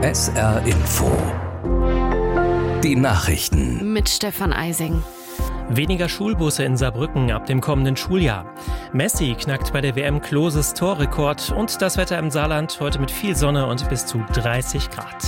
SR Info. Die Nachrichten. Mit Stefan Eising. Weniger Schulbusse in Saarbrücken ab dem kommenden Schuljahr. Messi knackt bei der WM Kloses Torrekord und das Wetter im Saarland heute mit viel Sonne und bis zu 30 Grad.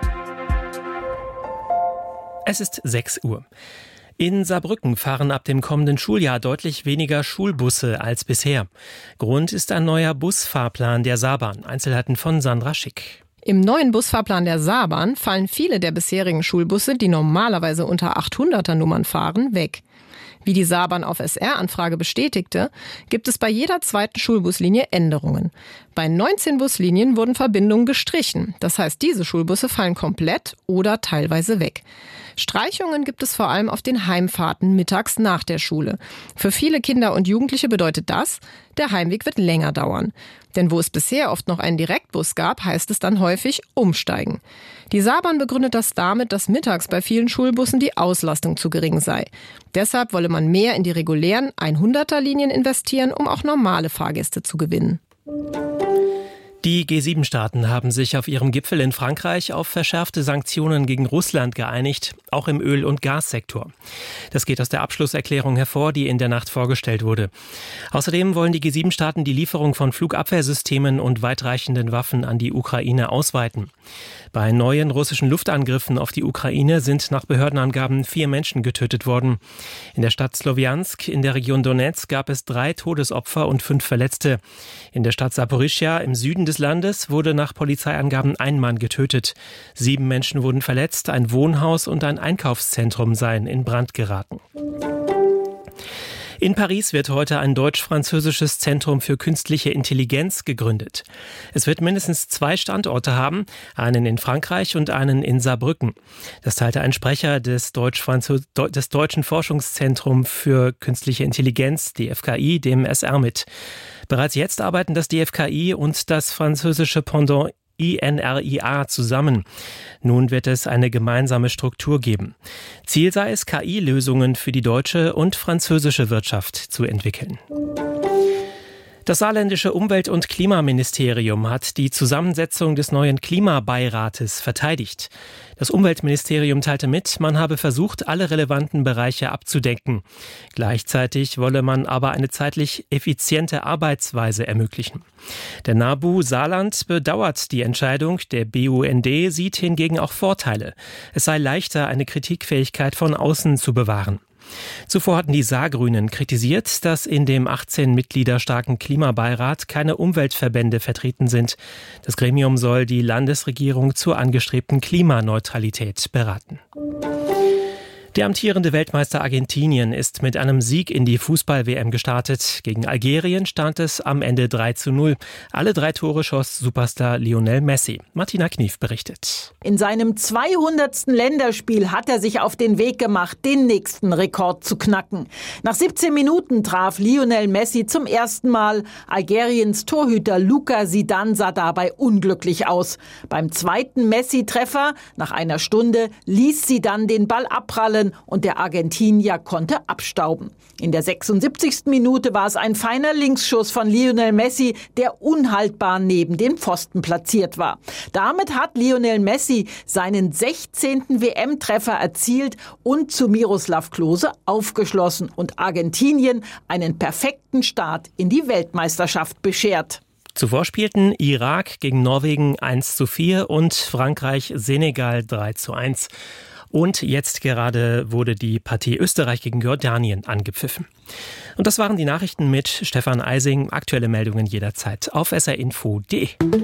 Es ist 6 Uhr. In Saarbrücken fahren ab dem kommenden Schuljahr deutlich weniger Schulbusse als bisher. Grund ist ein neuer Busfahrplan der Saarbahn. Einzelheiten von Sandra Schick. Im neuen Busfahrplan der Saarbahn fallen viele der bisherigen Schulbusse, die normalerweise unter 800er Nummern fahren, weg. Wie die Saarbahn auf SR-Anfrage bestätigte, gibt es bei jeder zweiten Schulbuslinie Änderungen. Bei 19 Buslinien wurden Verbindungen gestrichen. Das heißt, diese Schulbusse fallen komplett oder teilweise weg. Streichungen gibt es vor allem auf den Heimfahrten mittags nach der Schule. Für viele Kinder und Jugendliche bedeutet das, der Heimweg wird länger dauern. Denn wo es bisher oft noch einen Direktbus gab, heißt es dann häufig umsteigen. Die Saarbahn begründet das damit, dass mittags bei vielen Schulbussen die Auslastung zu gering sei. Deshalb wolle man mehr in die regulären 100er-Linien investieren, um auch normale Fahrgäste zu gewinnen. Die G7-Staaten haben sich auf ihrem Gipfel in Frankreich auf verschärfte Sanktionen gegen Russland geeinigt, auch im Öl- und Gassektor. Das geht aus der Abschlusserklärung hervor, die in der Nacht vorgestellt wurde. Außerdem wollen die G7-Staaten die Lieferung von Flugabwehrsystemen und weitreichenden Waffen an die Ukraine ausweiten. Bei neuen russischen Luftangriffen auf die Ukraine sind nach Behördenangaben 4 Menschen getötet worden. In der Stadt Slowiansk in der Region Donetsk gab es 3 Todesopfer und 5 Verletzte. In der Stadt Saporischschja im Süden des Landes wurde nach Polizeiangaben ein Mann getötet. 7 Menschen wurden verletzt, ein Wohnhaus und ein Einkaufszentrum seien in Brand geraten. In Paris wird heute ein deutsch-französisches Zentrum für künstliche Intelligenz gegründet. Es wird mindestens 2 Standorte haben, einen in Frankreich und einen in Saarbrücken. Das teilte ein Sprecher des Deutschen Forschungszentrums für künstliche Intelligenz, DFKI, dem SR mit. Bereits jetzt arbeiten das DFKI und das französische Pendant INRIA zusammen. Nun wird es eine gemeinsame Struktur geben. Ziel sei es, KI-Lösungen für die deutsche und französische Wirtschaft zu entwickeln. Das saarländische Umwelt- und Klimaministerium hat die Zusammensetzung des neuen Klimabeirates verteidigt. Das Umweltministerium teilte mit, man habe versucht, alle relevanten Bereiche abzudecken. Gleichzeitig wolle man aber eine zeitlich effiziente Arbeitsweise ermöglichen. Der NABU Saarland bedauert die Entscheidung, der BUND sieht hingegen auch Vorteile. Es sei leichter, eine Kritikfähigkeit von außen zu bewahren. Zuvor hatten die Saargrünen kritisiert, dass in dem 18 Mitglieder starken Klimabeirat keine Umweltverbände vertreten sind. Das Gremium soll die Landesregierung zur angestrebten Klimaneutralität beraten. Der amtierende Weltmeister Argentinien ist mit einem Sieg in die Fußball-WM gestartet. Gegen Algerien stand es am Ende 3:0. Alle 3 Tore schoss Superstar Lionel Messi. Martina Knief berichtet. In seinem 200. Länderspiel hat er sich auf den Weg gemacht, den nächsten Rekord zu knacken. Nach 17 Minuten traf Lionel Messi zum ersten Mal. Algeriens Torhüter Luka Zidane sah dabei unglücklich aus. Beim zweiten Messi-Treffer nach einer Stunde ließ Zidane den Ball abprallen und der Argentinier konnte abstauben. In der 76. Minute war es ein feiner Linksschuss von Lionel Messi, der unhaltbar neben dem Pfosten platziert war. Damit hat Lionel Messi seinen 16. WM-Treffer erzielt und zu Miroslav Klose aufgeschlossen und Argentinien einen perfekten Start in die Weltmeisterschaft beschert. Zuvor spielten Irak gegen Norwegen 1:4 und Frankreich Senegal 3:1. Und jetzt gerade wurde die Partie Österreich gegen Jordanien angepfiffen. Und das waren die Nachrichten mit Stefan Eising. Aktuelle Meldungen jederzeit auf srinfo.de.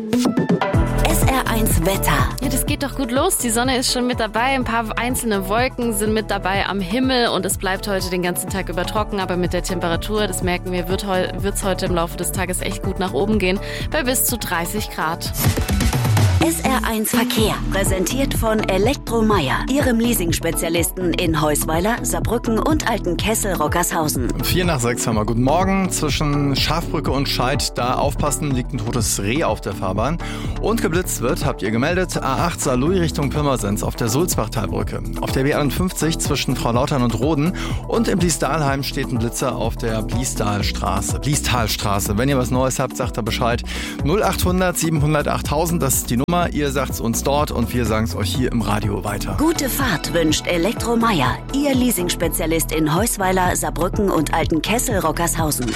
SR1 Wetter. Ja, das geht doch gut los. Die Sonne ist schon mit dabei. Ein paar einzelne Wolken sind mit dabei am Himmel. Und es bleibt heute den ganzen Tag über trocken. Aber mit der Temperatur, das merken wir, wird es heute im Laufe des Tages echt gut nach oben gehen. Bei bis zu 30 Grad. SR1 Verkehr, präsentiert von Elektromeyer, Ihrem Leasing-Spezialisten in Heusweiler, Saarbrücken und Altenkessel-Rockershausen. 5:55 haben wir. Guten Morgen. Zwischen Schafbrücke und Scheid, da aufpassen, liegt ein totes Reh auf der Fahrbahn. Und geblitzt wird, habt ihr gemeldet, A8 Saarlouis Richtung Pirmasens auf der Sulzbachtalbrücke. Auf der B51 zwischen Frau Lautern und Roden und in Bliesdahlheim steht ein Blitzer auf der Bliestalstraße. Wenn ihr was Neues habt, sagt da Bescheid. 0800 700 8000, das ist die Nummer. mal, ihr sagt's uns dort und wir sagen's euch hier im Radio weiter. Gute Fahrt wünscht Elektromeier, Ihr Leasingspezialist in Heusweiler, Saarbrücken und Altenkessel-Rockershausen.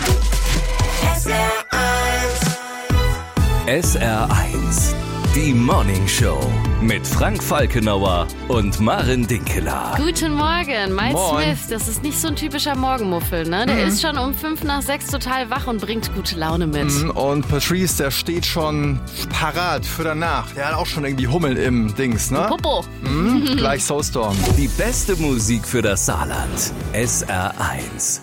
SR1, die Morning Show mit Frank Falkenauer und Maren Dinkeler. Guten Morgen, Miles Moin. Smith. Das ist nicht so ein typischer Morgenmuffel, ne? Der ist schon um 5:05 total wach und bringt gute Laune mit. Und Patrice, der steht schon parat für danach. Der hat auch schon irgendwie Hummel im Dings, ne? Popo. Gleich Soulstorm. Die beste Musik für das Saarland. SR1.